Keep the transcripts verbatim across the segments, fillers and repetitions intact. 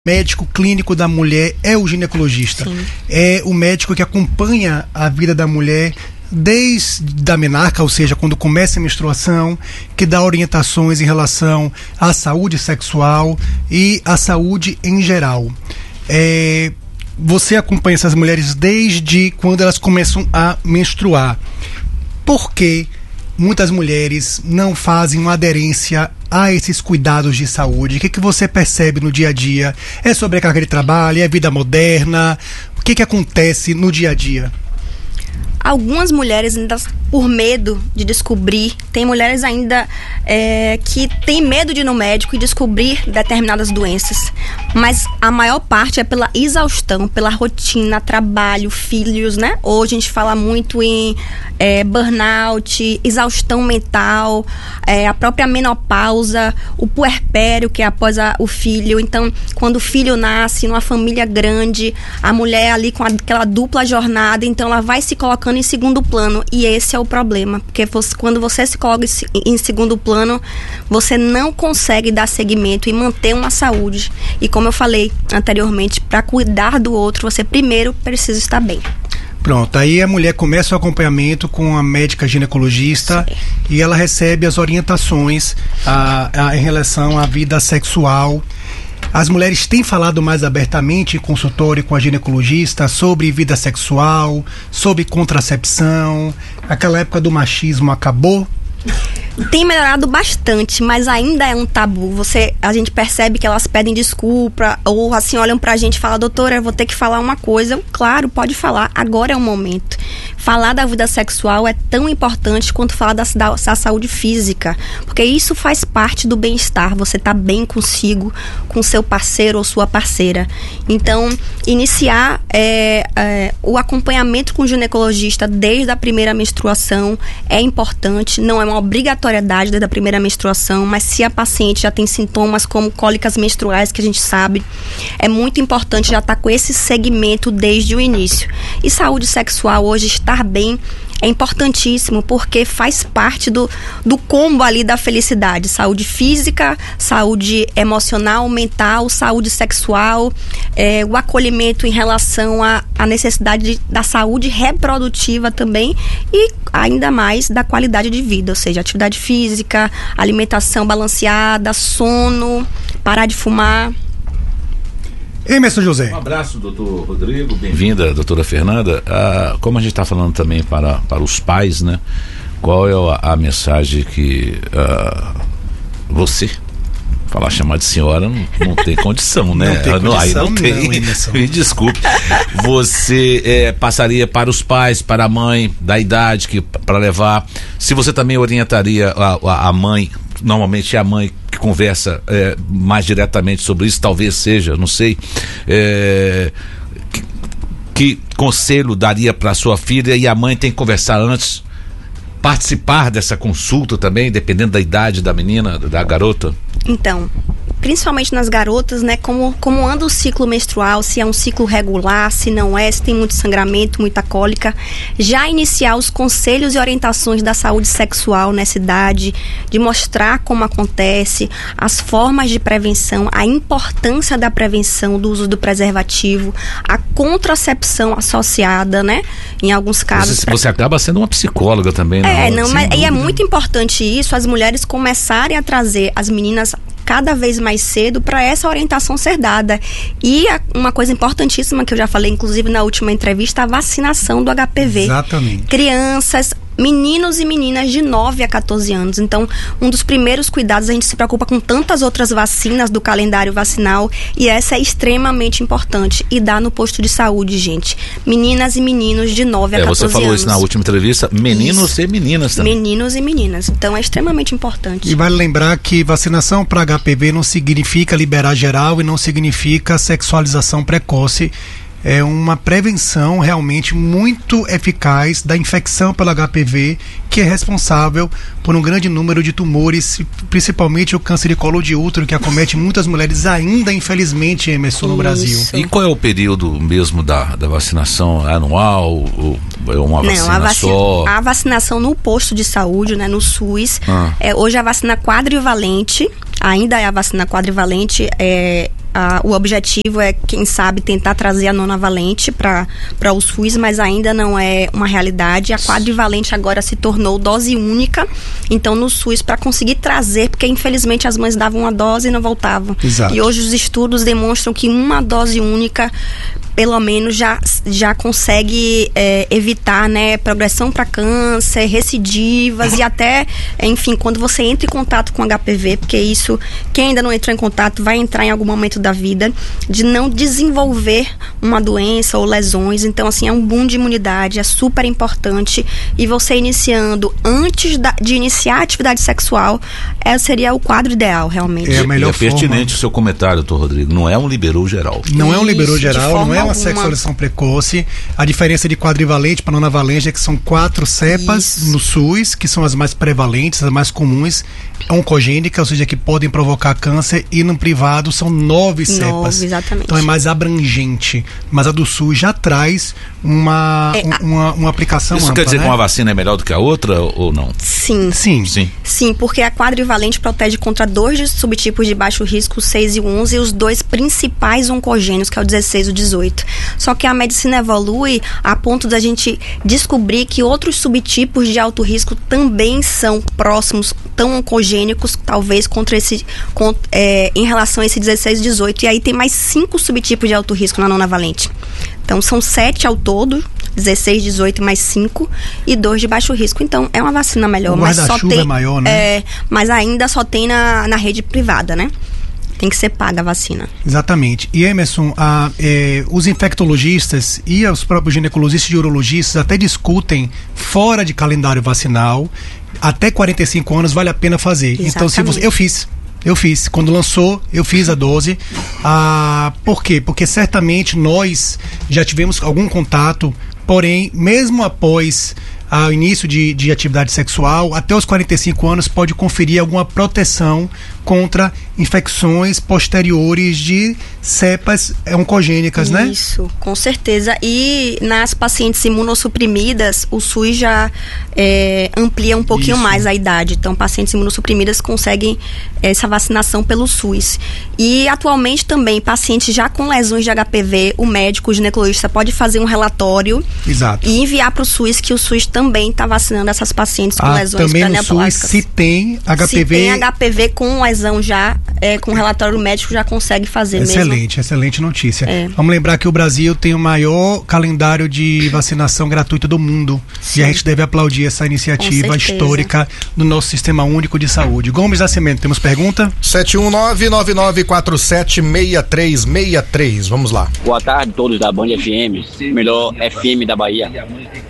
médico clínico da mulher é o ginecologista. Sim. É o médico que acompanha a vida da mulher desde a menarca, ou seja, quando começa a menstruação, que dá orientações em relação à saúde sexual e à saúde em geral. É, você acompanha essas mulheres desde quando elas começam a menstruar. Por que muitas mulheres não fazem uma aderência a esses cuidados de saúde? O que, que você percebe no dia a dia? É sobre a carga de trabalho? É a vida moderna? O que, que acontece no dia a dia? Algumas mulheres ainda, por medo de descobrir, tem mulheres ainda é, que têm medo de ir no médico e descobrir determinadas doenças, mas a maior parte é pela exaustão, pela rotina, trabalho, filhos, né? Hoje a gente fala muito em é, burnout, exaustão mental, é, a própria menopausa, o puerpério, que é após a, o filho. Então, quando o filho nasce numa família grande, a mulher ali com aquela dupla jornada, então ela vai se colocando em segundo plano, e esse é o problema, porque você, quando você se coloca em segundo plano, você não consegue dar seguimento e manter uma saúde. E como eu falei anteriormente, para cuidar do outro, você primeiro precisa estar bem. Pronto, aí a mulher começa o acompanhamento com a médica ginecologista. Sim. E ela recebe as orientações a, a, em relação à vida sexual. As mulheres têm falado mais abertamente em consultório com a ginecologista sobre vida sexual, sobre contracepção. Aquela época do machismo acabou? Tem melhorado bastante, mas ainda é um tabu. Você, a gente percebe que elas pedem desculpa, ou assim olham pra gente e falam: doutora, eu vou ter que falar uma coisa. Claro, pode falar, agora é o momento. Falar da vida sexual é tão importante quanto falar da, da, da saúde física, porque isso faz parte do bem-estar. Você tá bem consigo, com seu parceiro ou sua parceira. Então, iniciar é, é, o acompanhamento com o ginecologista desde a primeira menstruação é importante. Não é uma obrigatoriedade desde a primeira menstruação, mas se a paciente já tem sintomas como cólicas menstruais, que a gente sabe, é muito importante já estar com esse segmento desde o início. E saúde sexual hoje, estar bem, é importantíssimo, porque faz parte do, do combo ali da felicidade. Saúde física, saúde emocional, mental, saúde sexual, é, o acolhimento em relação à, à necessidade de, da saúde reprodutiva também, e ainda mais da qualidade de vida, ou seja, atividade física, alimentação balanceada, sono, parar de fumar. Emerson José. Um abraço, doutor Rodrigo, bem-vinda, doutora Fernanda. Ah, como a gente está falando também para, para os pais, né? Qual é a, a mensagem que ah, você, falar chamar de senhora não, não tem condição, né? Não tem condição, aí não tem, não, me desculpe. Você é, passaria para os pais, para a mãe da idade que para levar, se você também orientaria a, a, a mãe, normalmente é a mãe que conversa é, mais diretamente sobre isso, talvez seja, não sei, é, que, que conselho daria para sua filha, e a mãe tem que conversar antes, participar dessa consulta também, dependendo da idade da menina, da garota? Então, principalmente nas garotas, né, como, como anda o ciclo menstrual, se é um ciclo regular, se não é, se tem muito sangramento, muita cólica, já iniciar os conselhos e orientações da saúde sexual nessa idade, de mostrar como acontece, as formas de prevenção, a importância da prevenção do uso do preservativo, a contracepção associada, né, em alguns casos. Você, pra... você acaba sendo uma psicóloga também, né? É, não, mas, e é muito importante isso, as mulheres começarem a trazer as meninas cada vez mais cedo para essa orientação ser dada. E a, uma coisa importantíssima que eu já falei, inclusive na última entrevista, a vacinação do H P V. Exatamente. Crianças, meninos e meninas de nove a catorze anos. Então, um dos primeiros cuidados, a gente se preocupa com tantas outras vacinas do calendário vacinal, e essa é extremamente importante. E dá no posto de saúde, gente. Meninas e meninos de nove a catorze anos. Você falou anos. Isso na última entrevista, meninos isso. E meninas também. Meninos e meninas. Então, é extremamente importante. E vale lembrar que vacinação para H P V não significa liberar geral e não significa sexualização precoce. É uma prevenção realmente muito eficaz da infecção pelo H P V, que é responsável por um grande número de tumores, principalmente o câncer de colo de útero, que acomete muitas mulheres ainda, infelizmente, Emerson, no Brasil. E qual é o período mesmo da, da vacinação? anual? Ou é uma vacina Não, a vacina, só? A vacinação no posto de saúde, né, no SUS, ah. é, hoje a vacina quadrivalente, ainda é a vacina quadrivalente, é... a, o objetivo é, quem sabe, tentar trazer a nona valente para o SUS, mas ainda não é uma realidade. A quadrivalente agora se tornou dose única, então no SUS, para conseguir trazer, porque infelizmente as mães davam uma dose e não voltavam. Exato. E hoje os estudos demonstram que uma dose única pelo menos já, já consegue é, evitar, né, progressão para câncer, recidivas e até, enfim, quando você entra em contato com H P V, porque isso, quem ainda não entrou em contato vai entrar em algum momento da vida, de não desenvolver uma doença ou lesões. Então, assim, é um boom de imunidade, é super importante, e você iniciando antes da, de iniciar a atividade sexual, é, seria o quadro ideal, realmente. É a melhor e é pertinente forma. O seu comentário, doutor Rodrigo, não é um liberou geral. Não é um liberou geral, não é uma alguma. sexualização precoce. A diferença de quadrivalente para nonavalente é que são quatro cepas Isso. no SUS, que são as mais prevalentes, as mais comuns, oncogênicas, ou seja, que podem provocar câncer, e no privado são nove cepas. Exatamente. Então é mais abrangente. Mas a do SUS já traz uma, é, um, uma, uma aplicação Isso ampla, quer dizer né? que uma vacina é melhor do que a outra ou não? Sim. Sim. Sim. Sim, porque a quadrivalente protege contra dois subtipos de baixo risco, o seis e o onze, e os dois principais oncogênios, que é o dezesseis e o dezoito. Só que a medicina evolui a ponto da gente descobrir que outros subtipos de alto risco também são próximos, tão oncogênicos, talvez, contra esse, contra, é, em relação a esse dezesseis e dezoito. E aí tem mais cinco subtipos de alto risco na nonavalente. Então são sete ao todo, dezesseis, dezoito mais cinco, e dois de baixo risco. Então é uma vacina melhor, o mas só tem, é maior, né? É, mas ainda só tem na, na rede privada, né? Tem que ser paga a vacina. Exatamente. E Emerson, a, eh, os infectologistas e os próprios ginecologistas e urologistas até discutem fora de calendário vacinal, até quarenta e cinco anos vale a pena fazer. Exatamente. Então, se você, eu fiz. Eu fiz. Quando lançou, eu fiz a dose. Ah, por quê? Porque certamente nós já tivemos algum contato, porém, mesmo após ao início de, de atividade sexual, até os quarenta e cinco anos pode conferir alguma proteção contra infecções posteriores de cepas oncogênicas, Isso, né? Isso, com certeza. E nas pacientes imunossuprimidas, o SUS já é, amplia um pouquinho Isso. mais a idade. Então, pacientes imunossuprimidas conseguem essa vacinação pelo SUS. E atualmente também, pacientes já com lesões de H P V, o médico, o ginecologista pode fazer um relatório Exato. e enviar para o SUS, que o SUS também está vacinando essas pacientes com ah, lesões também no SUS, crânioplásticas. se tem H P V... Se tem H P V com lesão já, é, com relatório médico, já consegue fazer excelente, mesmo. Excelente, excelente notícia. É. Vamos lembrar que o Brasil tem o maior calendário de vacinação gratuita do mundo. Sim. E a gente deve aplaudir essa iniciativa histórica do nosso Sistema Único de Saúde. Gomes Nascimento, temos pergunta? sete um nove, nove nove quatro sete, seis três seis três. Vamos lá. Boa tarde a todos da Band F M, melhor F M da Bahia.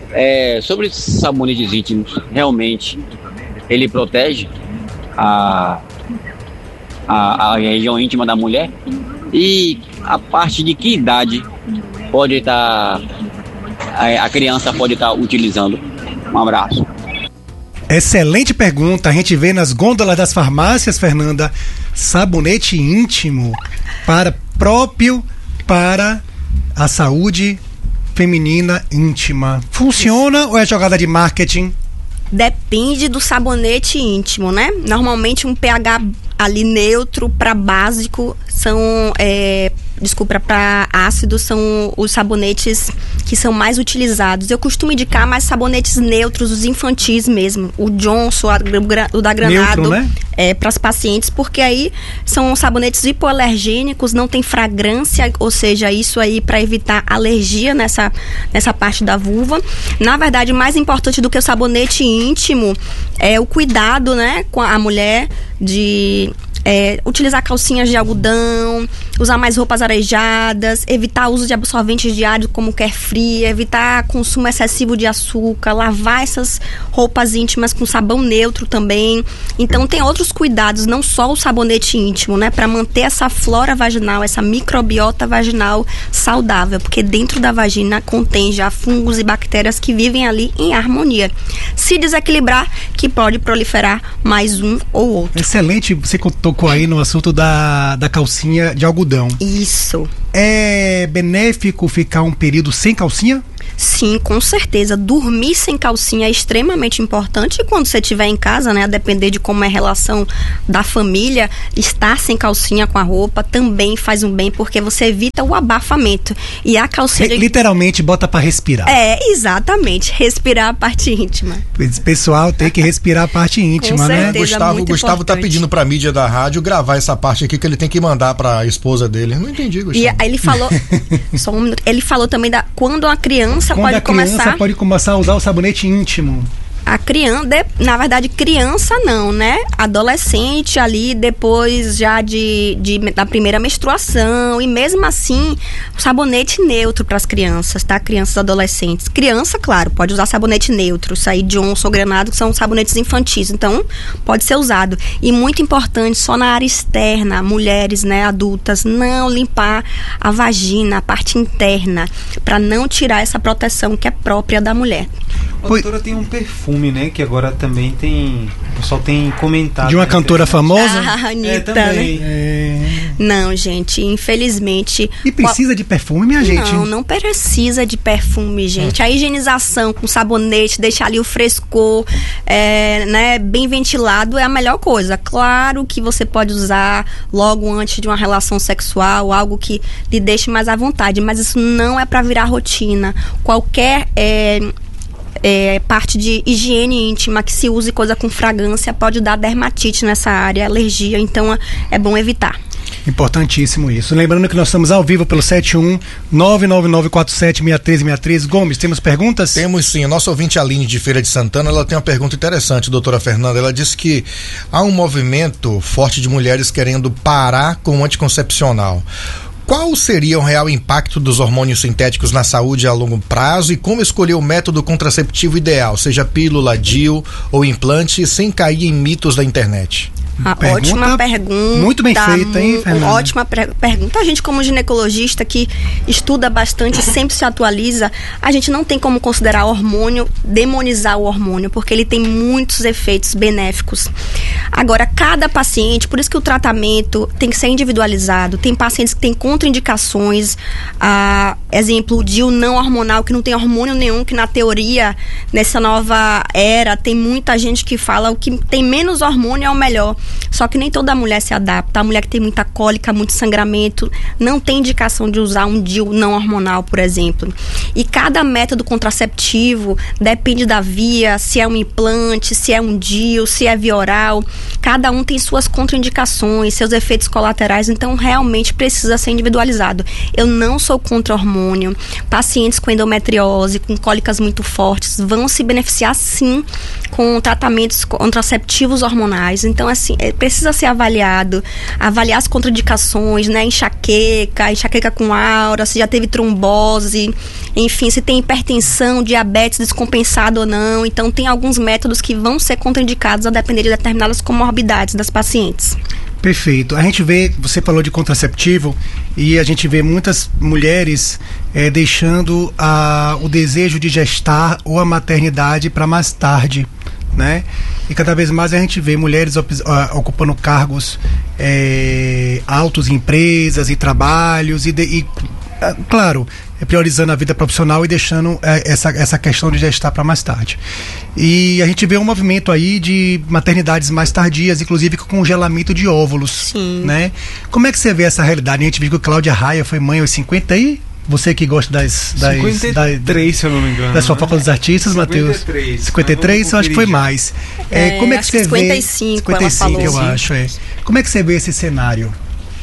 É, sobre sabonetes íntimos, realmente ele protege a, a, a região íntima da mulher? E a partir de que idade pode estar a, a criança pode estar utilizando? Um abraço. Excelente pergunta. A gente vê nas gôndolas das farmácias, Fernanda, sabonete íntimo para próprio para a saúde feminina íntima. Funciona ou é jogada de marketing? Depende do sabonete íntimo, né? Normalmente um pH ali neutro para básico são, é, desculpa, para ácido são os sabonetes que são mais utilizados. Eu costumo indicar mais sabonetes neutros, os infantis mesmo, o Johnson, o da Granado, Neutro, né? é, para as pacientes, porque aí são sabonetes hipoalergênicos, não tem fragrância, ou seja, isso aí para evitar alergia nessa, nessa parte da vulva. Na verdade, mais importante do que o sabonete íntimo é o cuidado, né, com a mulher de É, utilizar calcinhas de algodão, usar mais roupas arejadas, evitar o uso de absorventes diários como Carefree, evitar consumo excessivo de açúcar, lavar essas roupas íntimas com sabão neutro também. Então tem outros cuidados, não só o sabonete íntimo, né, para manter essa flora vaginal, essa microbiota vaginal saudável, porque dentro da vagina contém já fungos e bactérias que vivem ali em harmonia. Se desequilibrar, que pode proliferar mais um ou outro. Excelente, você contou tocou aí no assunto da, da calcinha de algodão. Isso. É benéfico ficar um período sem calcinha? Sim, com certeza. Dormir sem calcinha é extremamente importante e quando você estiver em casa, né, a depender de como é a relação da família, estar sem calcinha com a roupa também faz um bem, porque você evita o abafamento. E a calcinha... Re- literalmente, bota pra respirar. É, exatamente. Respirar a parte íntima. Esse pessoal tem que respirar a parte íntima, Com né? certeza. Gustavo, muito Gustavo tá importante. pedindo pra mídia da rádio gravar essa parte aqui que ele tem que mandar pra esposa dele. Não entendi, Gustavo. E aí ele falou... só um minuto. Ele falou também da... Quando a criança Quando pode a criança começar... pode começar a usar o sabonete íntimo. A criança, na verdade, criança não, né? Adolescente ali, depois já de, de da primeira menstruação. E mesmo assim, sabonete neutro para as crianças, tá? Crianças adolescentes. Criança, claro, pode usar sabonete neutro. Isso aí, Johnson, Granado, que são sabonetes infantis. Então, pode ser usado. E muito importante, só na área externa, mulheres, né, adultas, não limpar a vagina, a parte interna, para não tirar essa proteção que é própria da mulher. A doutora tem um perfume, né? Que agora também tem... O pessoal tem comentado. De uma né, cantora famosa? Ah, Anitta, É, também. né? É... Não, gente, infelizmente... E precisa de perfume, minha gente? Não, não precisa de perfume, gente. A higienização com sabonete, deixar ali o frescor, é, né, bem ventilado é a melhor coisa. Claro que você pode usar logo antes de uma relação sexual, algo que lhe deixe mais à vontade, mas isso não é para virar rotina. Qualquer... É, É, parte de higiene íntima que se use coisa com fragrância pode dar dermatite nessa área, alergia, então é, é bom evitar. Importantíssimo isso. Lembrando que nós estamos ao vivo pelo sete um nove nove nove quatro sete seis três seis três. Gomes, temos perguntas? Temos sim. A nossa ouvinte Aline de Feira de Santana, ela tem uma pergunta interessante, doutora Fernanda. Ela disse que há um movimento forte de mulheres querendo parar com o anticoncepcional. Qual seria o real impacto dos hormônios sintéticos na saúde a longo prazo e como escolher o método contraceptivo ideal, seja pílula, D I U ou implante, sem cair em mitos da internet? Ah, Pergunta ótima pergunta. muito bem feita, hein, mu- Fernanda? Ótima pre- pergunta. A gente, como ginecologista que estuda bastante e sempre se atualiza, a gente não tem como considerar hormônio, demonizar o hormônio, porque ele tem muitos efeitos benéficos. Agora, cada paciente, por isso que o tratamento tem que ser individualizado. Tem pacientes que têm contraindicações, ah, exemplo, o D I U não hormonal, que não tem hormônio nenhum, que na teoria, nessa nova era, tem muita gente que fala o que tem menos hormônio é o melhor. Só que nem toda mulher se adapta. A mulher que tem muita cólica, muito sangramento, não tem indicação de usar um D I U não hormonal, por exemplo. E cada método contraceptivo depende da via, se é um implante, se é um D I U, se é via oral. Cada um tem suas contraindicações, seus efeitos colaterais, então realmente precisa ser individualizado. Eu não sou contra hormônio. Pacientes com endometriose, com cólicas muito fortes, vão se beneficiar sim com tratamentos contraceptivos hormonais. Então, assim, é, precisa ser avaliado, avaliar as contraindicações, né? Enxaqueca, enxaqueca com aura, se já teve trombose, enfim, se tem hipertensão, diabetes descompensado ou não. Então, tem alguns métodos que vão ser contraindicados a depender de determinadas comorbidades das pacientes. Perfeito. A gente vê, você falou de contraceptivo e a gente vê muitas mulheres é, deixando a, o desejo de gestar ou a maternidade para mais tarde, né? E cada vez mais a gente vê mulheres op, uh, ocupando cargos é, altos em empresas e trabalhos e, de, e uh, claro, priorizando a vida profissional e deixando uh, essa, essa questão de gestar para mais tarde. E a gente vê um movimento aí de maternidades mais tardias, inclusive com congelamento de óvulos. Sim. Né? Como é que você vê essa realidade? A gente viu que a Cláudia Raia foi mãe aos cinquenta e... Você que gosta das... das cinquenta e três, da, se eu não me engano. das fofocas dos artistas, Matheus. cinquenta e três. cinquenta e três, eu acho que foi mais. É, É, como é que acho você que cinquenta e vê... cinco cinquenta e cinco, ela falou. eu acho, é. Como é que você vê esse cenário?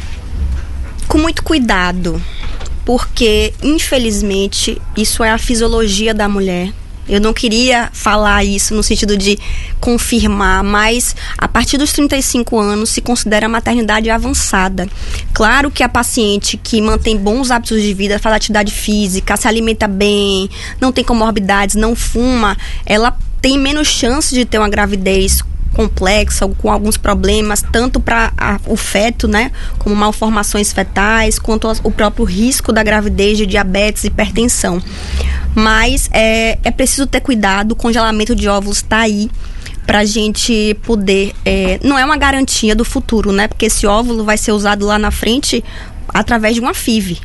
Com muito cuidado, porque, infelizmente, isso é a fisiologia da mulher. Eu não queria falar isso no sentido de confirmar, mas a partir dos trinta e cinco anos se considera a maternidade avançada. Claro que a paciente que mantém bons hábitos de vida, faz atividade física, se alimenta bem, não tem comorbidades, não fuma, ela tem menos chance de ter uma gravidez complexa ou com alguns problemas, tanto para o feto, né, como malformações fetais, quanto o próprio risco da gravidez de diabetes e hipertensão. Mas é, é preciso ter cuidado, o congelamento de óvulos está aí para a gente poder, é, não é uma garantia do futuro, né, porque esse óvulo vai ser usado lá na frente através de uma F I V.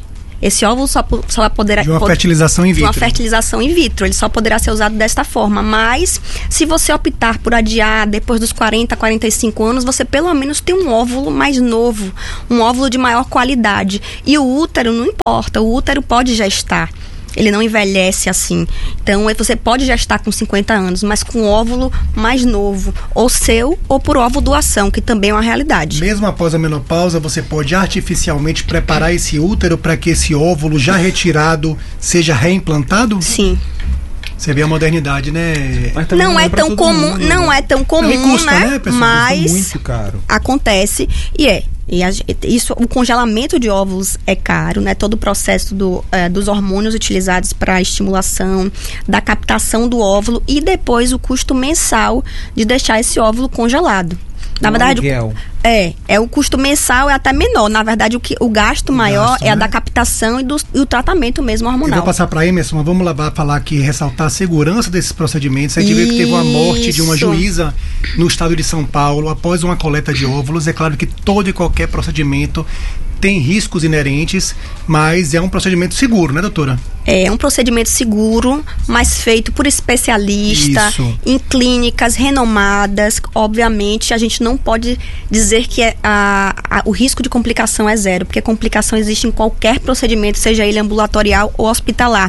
Esse óvulo só, só poderá... De uma pod- fertilização in vitro. De uma fertilização in vitro. Ele só poderá ser usado desta forma. Mas, se você optar por adiar depois dos quarenta, quarenta e cinco anos, você pelo menos tem um óvulo mais novo. Um óvulo de maior qualidade. E o útero não importa. O útero pode gestar. Ele não envelhece assim. Então, você pode já estar com cinquenta anos, mas com óvulo mais novo, ou seu, ou por óvulo doação, que também é uma realidade. Mesmo após a menopausa, você pode artificialmente preparar esse útero para que esse óvulo já retirado seja reimplantado? Sim. Você vê a modernidade, né? Mas também Não, é pra tão todo comum, mundo, não né? é tão comum, Também custa, né? né, pessoal? Mas Custa muito caro. acontece e é. E a, isso, o congelamento de óvulos é caro, né? Todo o processo do, é, dos hormônios utilizados para a estimulação, da captação do óvulo e depois o custo mensal de deixar esse óvulo congelado. Na Um verdade, aluguel. é, é o custo mensal é até menor. Na verdade, o, que, o gasto maior gasto, é a né? da captação e, do, e o tratamento mesmo Eu hormonal. vou passar para Emerson, mas vamos lá falar aqui, ressaltar a segurança desses procedimentos. A gente vê que teve uma morte de uma Isso. juíza no estado de São Paulo após uma coleta de óvulos. É claro que todo e qualquer procedimento tem riscos inerentes, mas é um procedimento seguro, né, doutora? É um procedimento seguro, mas feito por especialista, Isso. em clínicas renomadas. Obviamente, a gente não pode dizer que é a, a, o risco de complicação é zero, porque complicação existe em qualquer procedimento, seja ele ambulatorial ou hospitalar.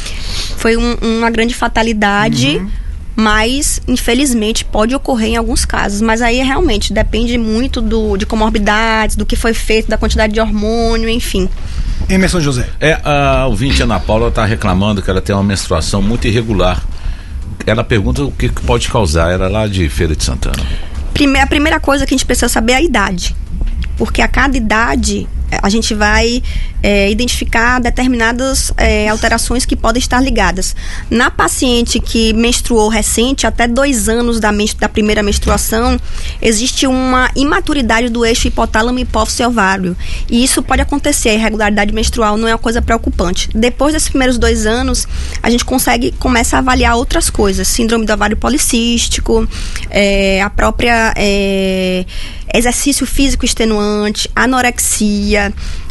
Foi um, uma grande fatalidade, Uhum. mas infelizmente pode ocorrer em alguns casos. Mas aí realmente depende muito do, de comorbidades, do que foi feito, da quantidade de hormônio, enfim. Emerson José. É, a ouvinte Ana Paula está reclamando que ela tem uma menstruação muito irregular. Ela pergunta o que pode causar. Ela é lá de Feira de Santana. Primeira, a primeira coisa que a gente precisa saber é a idade. Porque a cada idade a gente vai é, identificar determinadas é, alterações que podem estar ligadas. Na paciente que menstruou recente, até dois anos da, menstru- da primeira menstruação, existe uma imaturidade do eixo hipotálamo e hipófise ovário. E isso pode acontecer, a irregularidade menstrual não é uma coisa preocupante. Depois desses primeiros dois anos, a gente consegue, começa a avaliar outras coisas. Síndrome do ovário policístico, é, a própria... É, exercício físico extenuante, anorexia,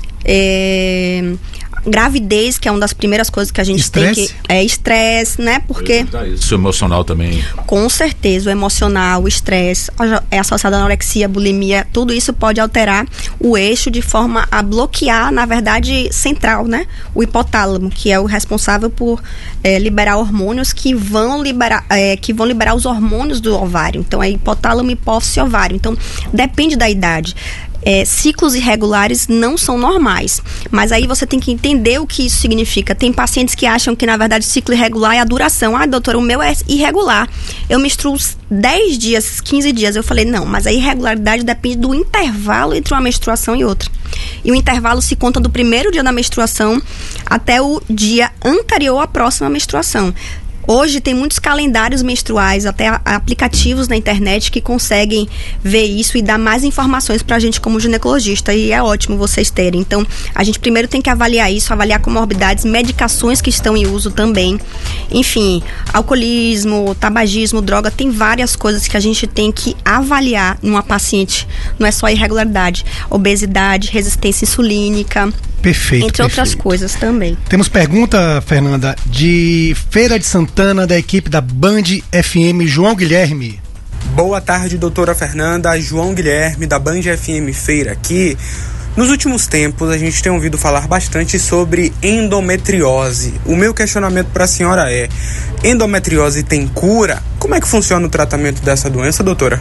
é, gravidez, que é uma das primeiras coisas que a gente Estresse? tem que... É estresse, né? Porque... Isso emocional também. Com certeza, o emocional, o estresse, é associado à anorexia, bulimia, tudo isso pode alterar o eixo de forma a bloquear, na verdade, central, né? O hipotálamo, que é o responsável por é, liberar hormônios que vão liberar, é, que vão liberar os hormônios do ovário. Então, é hipotálamo, hipófise, ovário. Então, depende da idade. É, ciclos irregulares não são normais, mas aí você tem que entender o que isso significa. Tem pacientes que acham que na verdade o ciclo irregular é a duração. Ah, doutora, o meu é irregular, eu menstruo dez dias, quinze dias. Eu falei, não, mas a irregularidade depende do intervalo entre uma menstruação e outra, e o intervalo se conta do primeiro dia da menstruação até o dia anterior à próxima menstruação. Hoje tem muitos calendários menstruais, até a, aplicativos na internet que conseguem ver isso e dar mais informações pra gente como ginecologista, e é ótimo vocês terem. Então, a gente primeiro tem que avaliar isso, avaliar comorbidades, medicações que estão em uso também. Enfim, alcoolismo, tabagismo, droga, tem várias coisas que a gente tem que avaliar numa paciente. Não é só irregularidade, obesidade, resistência insulínica, Perfeito. entre outras perfeito. coisas também. Temos pergunta, Fernanda, de Feira de Santana, da equipe da Band F M, João Guilherme. Boa tarde, doutora Fernanda. João Guilherme, da Band F M Feira aqui. Nos últimos tempos, a gente tem ouvido falar bastante sobre endometriose. O meu questionamento para a senhora é: endometriose tem cura? Como é que funciona o tratamento dessa doença, doutora?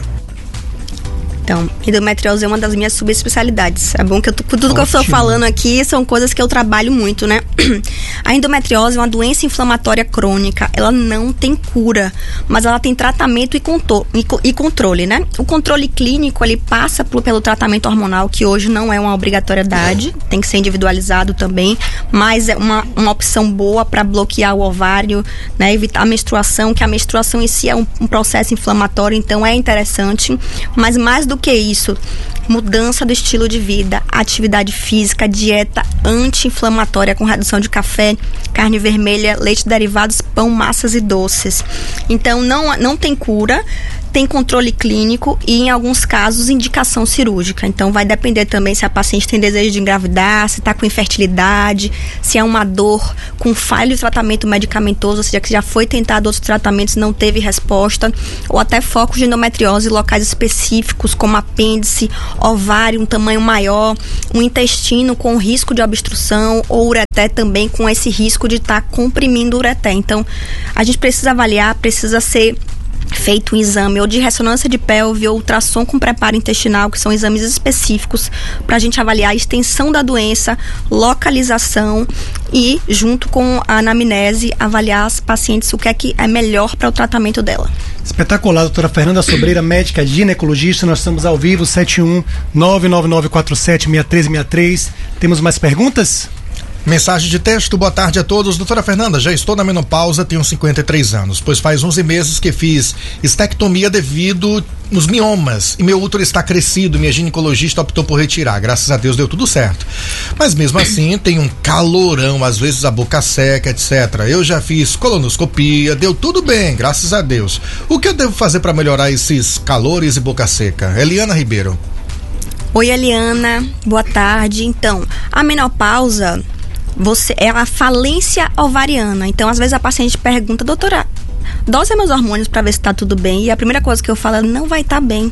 Então, endometriose é uma das minhas subespecialidades. É bom que eu, tudo que eu estou Ótimo. falando aqui são coisas que eu trabalho muito, né? A endometriose é uma doença inflamatória crônica. Ela não tem cura, mas ela tem tratamento e, conto, e, e controle, né? O controle clínico, ele passa por, pelo tratamento hormonal, que hoje não é uma obrigatoriedade, tem que ser individualizado também, mas é uma, uma opção boa para bloquear o ovário, né? Evitar a menstruação, que a menstruação em si é um, um processo inflamatório, então é interessante, mas mais do que isso, mudança do estilo de vida, atividade física, dieta anti-inflamatória com redução de café, carne vermelha, leite derivados, pão, massas e doces. Então não, não tem cura. tem controle clínico e, em alguns casos, indicação cirúrgica. Então, vai depender também se a paciente tem desejo de engravidar, se está com infertilidade, se é uma dor com falha de tratamento medicamentoso, ou seja, que já foi tentado outros tratamentos e não teve resposta, ou até focos de endometriose em locais específicos, como apêndice, ovário, um tamanho maior, um intestino com risco de obstrução, ou ureté também com esse risco de estar tá comprimindo o ureté. Então, a gente precisa avaliar, precisa ser feito um exame ou de ressonância de pelve ou ultrassom com preparo intestinal, que são exames específicos para a gente avaliar a extensão da doença, localização e, junto com a anamnese, avaliar as pacientes o que é que é melhor para o tratamento dela. Espetacular, doutora Fernanda Sobreira, médica ginecologista. Nós estamos ao vivo, sete um nove nove nove quatro sete seis três seis três. Temos mais perguntas? Mensagem de texto: boa tarde a todos. Doutora Fernanda, já estou na menopausa, tenho cinquenta e três anos, pois faz onze meses que fiz estectomia devido nos miomas e meu útero está crescido. Minha ginecologista optou por retirar, graças a Deus deu tudo certo. Mas mesmo assim tem um calorão, às vezes a boca seca, etcétera. Eu já fiz colonoscopia, deu tudo bem, graças a Deus. O que eu devo fazer para melhorar esses calores e boca seca? Eliana Ribeiro. Oi, Eliana, boa tarde. Então, a menopausa Você, é a falência ovariana. Então, às vezes a paciente pergunta: doutora, dose meus hormônios para ver se está tudo bem. E a primeira coisa que eu falo é: não vai estar tá bem.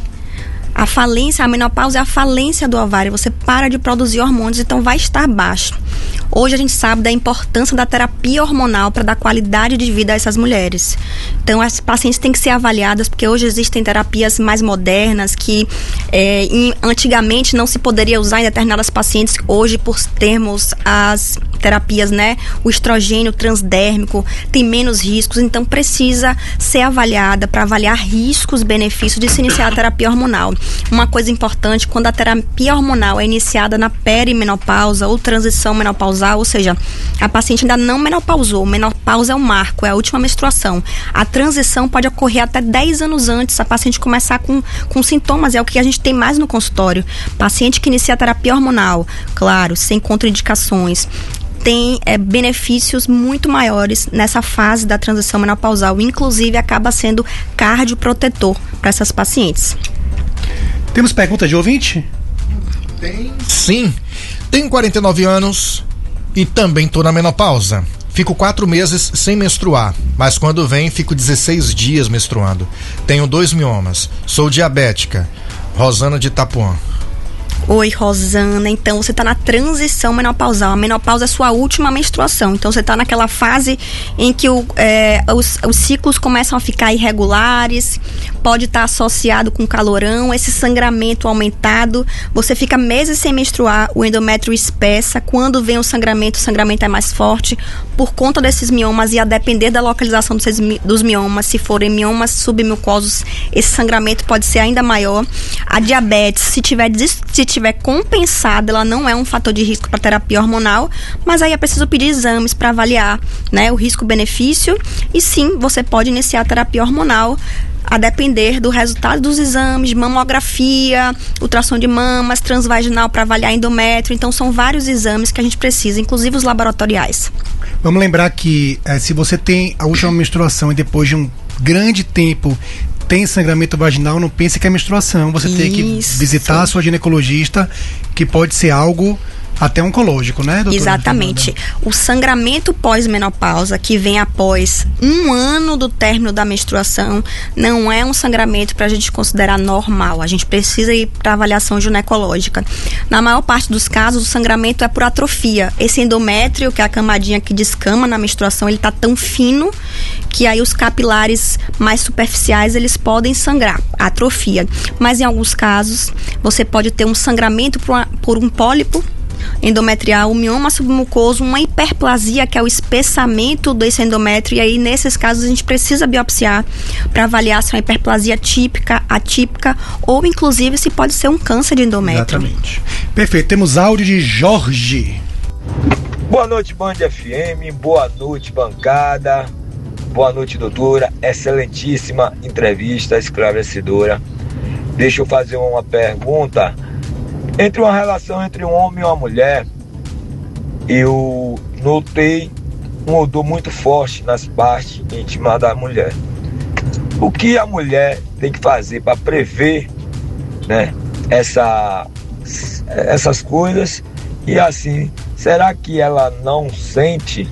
A falência, a menopausa é a falência do ovário. Você para de produzir hormônios, então vai estar baixo. Hoje a gente sabe da importância da terapia hormonal para dar qualidade de vida a essas mulheres. Então as pacientes têm que ser avaliadas, porque hoje existem terapias mais modernas que é, em, antigamente não se poderia usar em determinadas pacientes. Hoje, por termos as terapias, né, o estrogênio transdérmico tem menos riscos, então precisa ser avaliada para avaliar riscos, benefícios de se iniciar a terapia hormonal. Uma coisa importante: quando a terapia hormonal é iniciada na perimenopausa ou transição menopausal, ou seja, a paciente ainda não menopausou, menopausa é o marco, é a última menstruação. A transição pode ocorrer até dez anos antes, a paciente começar com, com sintomas, é o que a gente tem mais no consultório. Paciente que inicia a terapia hormonal, claro, sem contraindicações, tem é, benefícios muito maiores nessa fase da transição menopausal, inclusive acaba sendo cardioprotetor para essas pacientes. Temos pergunta de ouvinte? Tem. Sim. Tenho quarenta e nove anos e também tô na menopausa. Fico quatro meses sem menstruar, mas quando vem fico dezesseis dias menstruando. Tenho dois miomas. Sou diabética. Rosana de Itapuã. Oi, Rosana. Então, você está na transição menopausal. A menopausa é a sua última menstruação. Então, você está naquela fase em que o, é, os, os ciclos começam a ficar irregulares, pode estar tá associado com calorão, esse sangramento aumentado. Você fica meses sem menstruar, o endométrio espessa. Quando vem o sangramento, o sangramento é mais forte por conta desses miomas, e a depender da localização dos, dos miomas, se forem miomas submucosos, esse sangramento pode ser ainda maior. A diabetes, se tiver se tiver compensada, ela não é um fator de risco para terapia hormonal, mas aí é preciso pedir exames para avaliar, né, o risco-benefício, e sim, você pode iniciar a terapia hormonal a depender do resultado dos exames, mamografia, ultrassom de mamas, transvaginal para avaliar endométrio. Então são vários exames que a gente precisa, inclusive os laboratoriais. Vamos lembrar que eh, se você tem a última menstruação e depois de um grande tempo tem sangramento vaginal, não pense que é menstruação. Você Isso. tem que visitar a sua ginecologista, que pode ser algo até oncológico, né, doutora? Exatamente. Fernanda? O sangramento pós-menopausa, que vem após um ano do término da menstruação, não é um sangramento para a gente considerar normal. A gente precisa ir para avaliação ginecológica. Na maior parte dos casos, o sangramento é por atrofia. Esse endométrio, que é a camadinha que descama na menstruação, ele está tão fino que aí os capilares mais superficiais, eles podem sangrar, atrofia. Mas em alguns casos, você pode ter um sangramento por, uma, por um pólipo endometrial, um mioma submucoso, uma hiperplasia, que é o espessamento desse endométrio, e aí nesses casos a gente precisa biopsiar para avaliar se é uma hiperplasia típica, atípica, ou inclusive se pode ser um câncer de endométrio. Exatamente. Perfeito, temos áudio de Jorge. Boa noite, Band F M, boa noite, bancada, boa noite, doutora, excelentíssima entrevista, esclarecedora. Deixa eu fazer uma pergunta. Entre uma relação entre um homem e uma mulher, eu notei um odor muito forte nas partes íntimas da mulher. O que a mulher tem que fazer para prever, né, essa, essas coisas? E assim, será que ela não sente?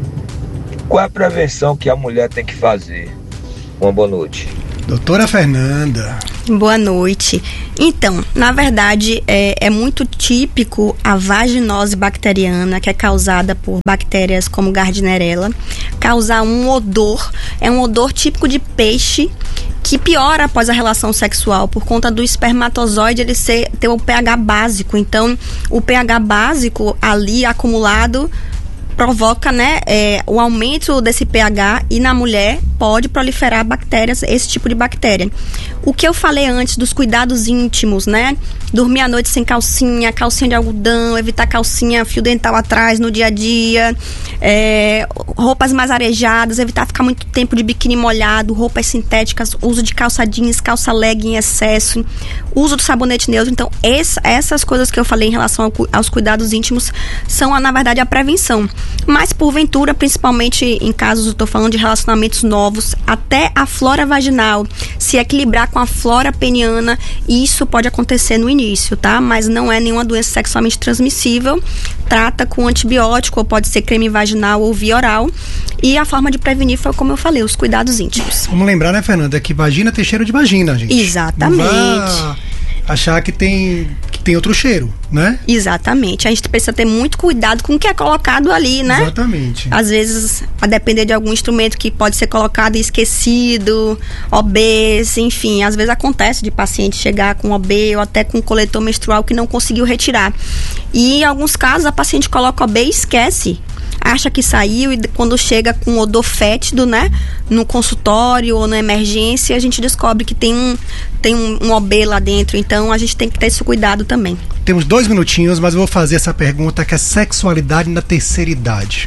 Qual é a prevenção que a mulher tem que fazer? Uma boa noite. Doutora Fernanda. Boa noite. Então, na verdade, é, é muito típico a vaginose bacteriana, que é causada por bactérias como Gardnerella, causar um odor, é um odor típico de peixe, que piora após a relação sexual, por conta do espermatozoide ele ser, ter o pH básico. Então, o pH básico ali acumulado provoca, né, é, o aumento desse pH, e na mulher pode proliferar bactérias, esse tipo de bactéria. O que eu falei antes dos cuidados íntimos, né? Dormir à noite sem calcinha, calcinha de algodão, evitar calcinha fio dental atrás no dia a dia, é, roupas mais arejadas, evitar ficar muito tempo de biquíni molhado, roupas sintéticas, uso de calça jeans, calça leg em excesso, uso do sabonete neutro. Então, essa, essas coisas que eu falei em relação ao, aos cuidados íntimos são, na verdade, a prevenção. Mas, porventura, principalmente em casos, eu estou falando de relacionamentos novos, até a flora vaginal se equilibrar com a flora peniana, isso pode acontecer no início, tá? Mas não é nenhuma doença sexualmente transmissível, trata com antibiótico, ou pode ser creme vaginal ou via oral. E a forma de prevenir foi, como eu falei, os cuidados íntimos. Vamos lembrar, né, Fernanda, que vagina tem cheiro de vagina, gente. Exatamente. Não vá achar que tem, que tem outro cheiro, né? Exatamente. A gente precisa ter muito cuidado com o que é colocado ali, né? Exatamente. Às vezes, a depender de algum instrumento que pode ser colocado e esquecido, O B, enfim, às vezes acontece de paciente chegar com O B ou até com coletor menstrual que não conseguiu retirar. E em alguns casos, a paciente coloca O B e esquece. Acha que saiu, e quando chega com odor fétido, né, no consultório ou na emergência, a gente descobre que tem um, tem um, um O B lá dentro. Então a gente tem que ter esse cuidado também. Temos dois minutinhos, mas eu vou fazer essa pergunta, que é sexualidade na terceira idade.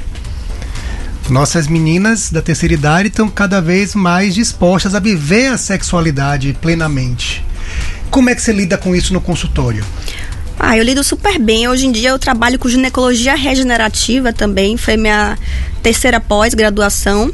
Nossas meninas da terceira idade estão cada vez mais dispostas a viver a sexualidade plenamente. Como é que você lida com isso no consultório? Ah, eu lido super bem. Hoje em dia eu trabalho com ginecologia regenerativa também, foi minha terceira pós-graduação.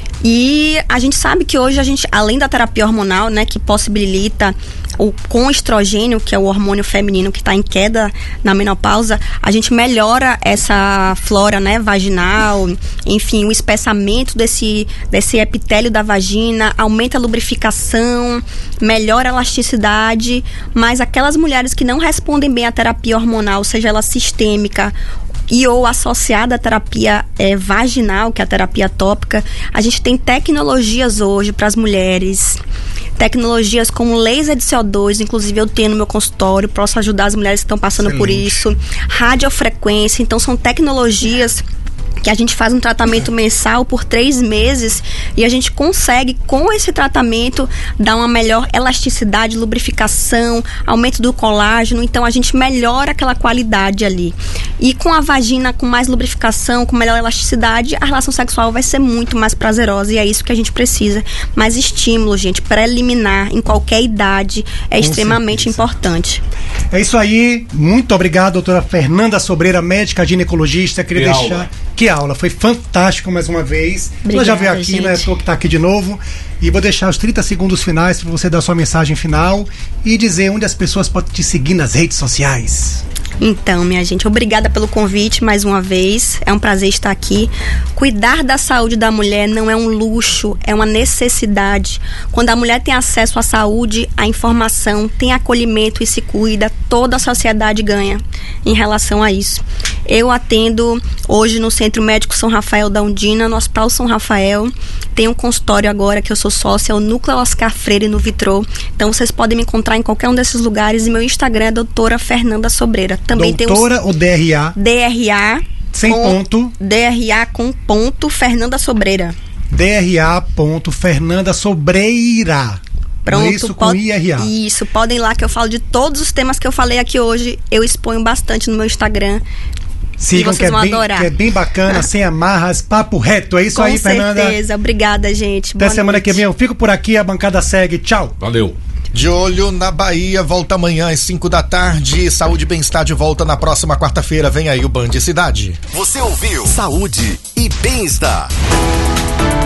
E a gente sabe que hoje a gente, além da terapia hormonal, né, que possibilita o, com estrogênio, que é o hormônio feminino que está em queda na menopausa, a gente melhora essa flora, né, vaginal, enfim, o espessamento desse, desse epitélio da vagina, aumenta a lubrificação, melhora a elasticidade, mas aquelas mulheres que não respondem bem à terapia hormonal, seja ela sistêmica e ou associada à terapia é, vaginal, que é a terapia tópica, a gente tem tecnologias hoje para as mulheres, tecnologias como laser de C O dois, inclusive eu tenho no meu consultório, posso ajudar as mulheres que estão passando Excelente. Por isso, radiofrequência, então são tecnologias que a gente faz um tratamento mensal por três meses e a gente consegue, com esse tratamento, dar uma melhor elasticidade, lubrificação, aumento do colágeno, então a gente melhora aquela qualidade ali. E com a vagina com mais lubrificação, com melhor elasticidade, a relação sexual vai ser muito mais prazerosa, e é isso que a gente precisa. Mais estímulo, gente, preliminar, em qualquer idade, é com extremamente certeza. Importante. É isso aí, muito obrigado, doutora Fernanda Sobreira, médica ginecologista. Queria que deixar... Aula. Que aula, foi fantástico mais uma vez. Obrigada, ela já veio aqui, gente. Né? Tô que tá aqui de novo. E vou deixar os trinta segundos finais para você dar sua mensagem final e dizer onde as pessoas podem te seguir nas redes sociais. Então, minha gente, obrigada pelo convite mais uma vez. É um prazer estar aqui. Cuidar da saúde da mulher não é um luxo, é uma necessidade. Quando a mulher tem acesso à saúde, à informação, tem acolhimento e se cuida, toda a sociedade ganha em relação a isso. Eu atendo hoje no Centro Médico São Rafael da Undina, no Hospital São Rafael. Tenho um consultório agora que eu sou sócia, é o Núcleo Oscar Freire, no Vitrô. Então vocês podem me encontrar em qualquer um desses lugares, e meu Instagram é doutora Fernanda Sobreira. Também doutora tem os... ou D R A? D R A. Sem com... ponto. D R A com ponto Fernanda Sobreira. D R A ponto Fernanda Sobreira. Pronto, isso com pode, I R A. Isso, podem ir lá que eu falo de todos os temas que eu falei aqui hoje. Eu exponho bastante no meu Instagram. Sigam, que é, bem, que é bem bacana, sem amarras, papo reto. É isso com aí, Fernanda. Com certeza, obrigada, gente. Até Boa semana noite. que vem. Eu fico por aqui, a bancada segue. Tchau. Valeu. De olho na Bahia, volta amanhã às cinco da tarde. Saúde e Bem-Estar de volta na próxima quarta-feira. Vem aí o Band Cidade. Você ouviu Saúde e Bem-Estar.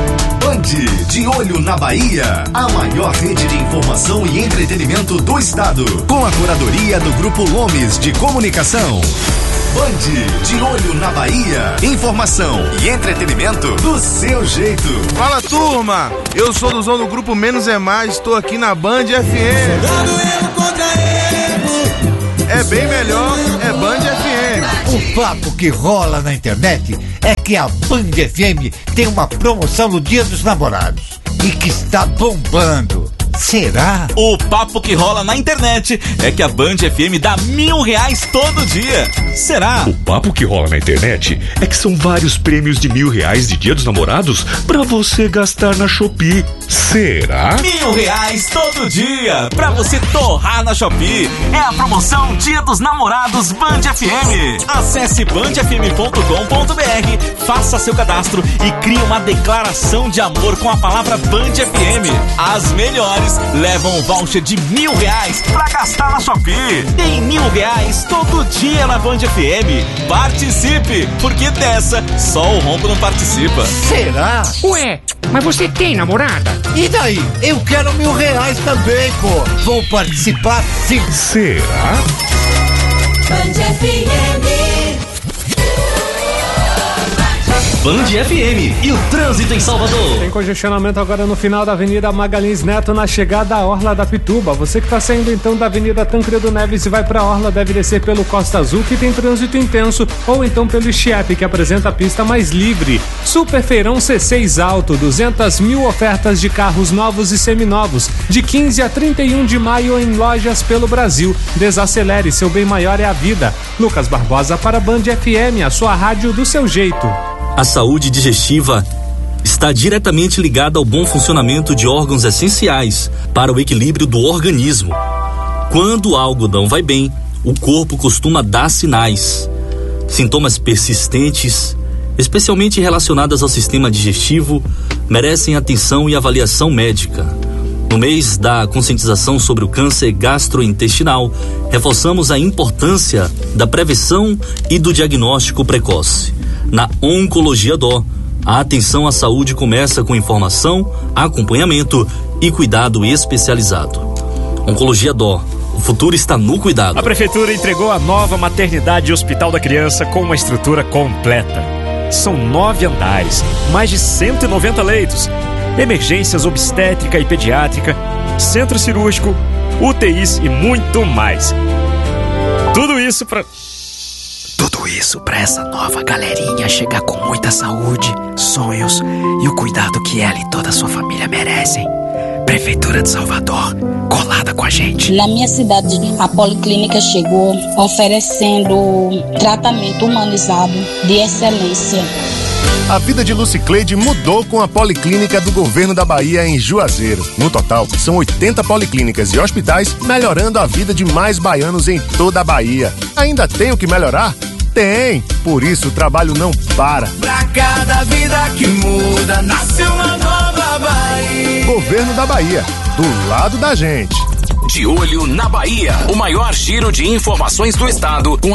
Band, de olho na Bahia. A maior rede de informação e entretenimento do estado. Com a curadoria do Grupo Lomes de Comunicação. Band, de olho na Bahia. Informação e entretenimento do seu jeito. Fala, turma. Eu sou do Zão do Grupo Menos é Mais. Estou aqui na Band F M. É bem melhor, é Band F M. O papo que rola na internet é que a Band F M tem uma promoção no Dia dos Namorados e que está bombando. Será? O papo que rola na internet é que a Band F M dá mil reais todo dia. Será? O papo que rola na internet é que são vários prêmios de mil reais de Dia dos Namorados pra você gastar na Shopee. Será? Mil reais todo dia pra você torrar na Shopee. É a promoção Dia dos Namorados Band F M. Acesse band f m ponto com ponto b r, faça seu cadastro e crie uma declaração de amor com a palavra Band F M. As melhores levam um voucher de mil reais pra gastar na Shopee. Tem mil reais todo dia na Band F M. Participe, porque dessa só o Ronco não participa. Será? Ué, mas você tem namorada? E daí? Eu quero mil reais também, pô. Vou participar sim. Será? Band F M. Band F M e o trânsito em Salvador. Tem congestionamento agora no final da Avenida Magalhães Neto, na chegada à Orla da Pituba. Você que está saindo então da Avenida Tancredo Neves e vai para a Orla deve descer pelo Costa Azul, que tem trânsito intenso, ou então pelo Chiep, que apresenta a pista mais livre. Super Feirão C seis Alto, duzentas mil ofertas de carros novos e seminovos, de quinze a trinta e um de maio em lojas pelo Brasil. Desacelere, seu bem maior é a vida. Lucas Barbosa para Band F M, a sua rádio do seu jeito. A saúde digestiva está diretamente ligada ao bom funcionamento de órgãos essenciais para o equilíbrio do organismo. Quando o algodão vai bem, o corpo costuma dar sinais. Sintomas persistentes, especialmente relacionados ao sistema digestivo, merecem atenção e avaliação médica. No mês da conscientização sobre o câncer gastrointestinal, reforçamos a importância da prevenção e do diagnóstico precoce. Na Oncologia Dó, a atenção à saúde começa com informação, acompanhamento e cuidado especializado. Oncologia Dó, o futuro está no cuidado. A Prefeitura entregou a nova maternidade e hospital da criança com uma estrutura completa. São nove andares, mais de cento e noventa leitos, emergências obstétrica e pediátrica, centro cirúrgico, U T Is e muito mais. Tudo isso para... Tudo isso para essa nova galerinha chegar com muita saúde, sonhos e o cuidado que ela e toda a sua família merecem. Prefeitura de Salvador, colada com a gente. Na minha cidade, a Policlínica chegou oferecendo tratamento humanizado de excelência. A vida de Lucicleide mudou com a Policlínica do Governo da Bahia em Juazeiro. No total, são oitenta policlínicas e hospitais melhorando a vida de mais baianos em toda a Bahia. Ainda tem o que melhorar? Tem! Por isso o trabalho não para. Pra cada vida que muda, nasce uma nova Bahia. Governo da Bahia, do lado da gente. De olho na Bahia, o maior giro de informações do estado com